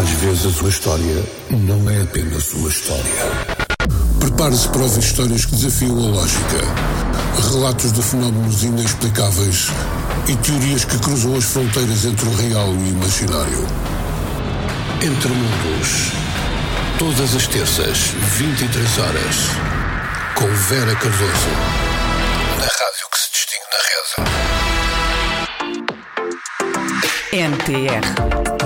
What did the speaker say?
Às vezes a sua história não é apenas sua história. Prepare-se para ouvir histórias que desafiam a lógica, relatos de fenómenos inexplicáveis e teorias que cruzam as fronteiras entre o real e o imaginário. Entre Mundos, todas as terças, 23 horas, com Vera Cardoso, na rádio que se distingue na rede. NTR